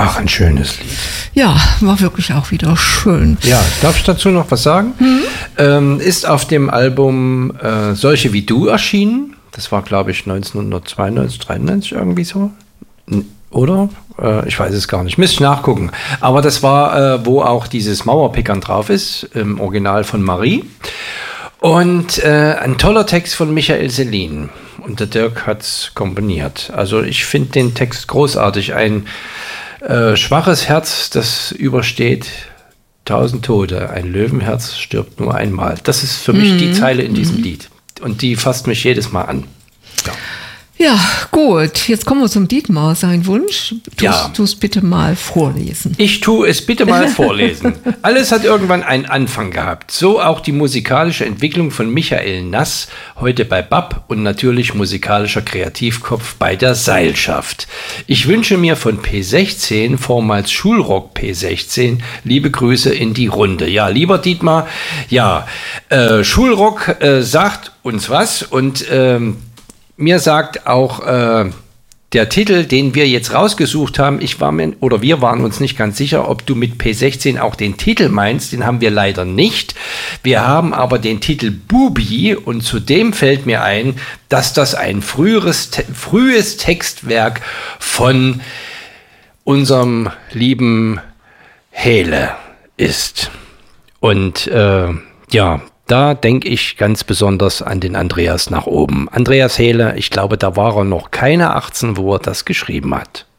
Ach, ein schönes Lied. Ja, war wirklich auch wieder schön. Ja, darf ich dazu noch was sagen? Ist auf dem Album Solche wie du erschienen. Das war, glaube ich, 1992, 93 irgendwie so. Oder? Ich weiß es gar nicht. Müsste ich nachgucken. Aber das war, wo auch dieses Mauerpickern drauf ist, im Original von Marie. Und ein toller Text von Michael Selin. Und der Dirk hat es komponiert. Also ich finde den Text großartig. Ein schwaches Herz, das übersteht 1000 Tote. Ein Löwenherz stirbt nur einmal. Das ist für mich die Zeile in diesem Lied. Und die fasst mich jedes Mal an. Ja. Ja, gut. Jetzt kommen wir zum Dietmar. Sein Wunsch. Tu es bitte mal vorlesen. Ich tue es bitte mal vorlesen. Alles hat irgendwann einen Anfang gehabt. So auch die musikalische Entwicklung von Michael Nass, heute bei BAP und natürlich musikalischer Kreativkopf bei der Seilschaft. Ich wünsche mir von P16, vormals Schulrock P16, liebe Grüße in die Runde. Ja, lieber Dietmar, ja, Schulrock sagt uns was und mir sagt auch der Titel, den wir jetzt rausgesucht haben, wir waren uns nicht ganz sicher, ob du mit P16 auch den Titel meinst, den haben wir leider nicht. Wir haben aber den Titel Bubi und zudem fällt mir ein, dass das ein frühes Textwerk von unserem lieben Hele ist. Und da denke ich ganz besonders an den Andreas nach oben. Andreas Hele, ich glaube, da war er noch keine 18, wo er das geschrieben hat.